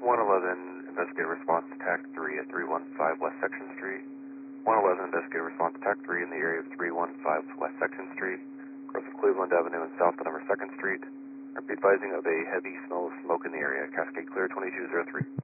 111, investigative response TAC 3 at 315 West Section Street. 111, investigative response TAC 3 in the area of 315 West Section Street, across of Cleveland Avenue and south of number 2nd Street. Are be advising of a heavy smell of smoke in the area. Cascade clear 2203.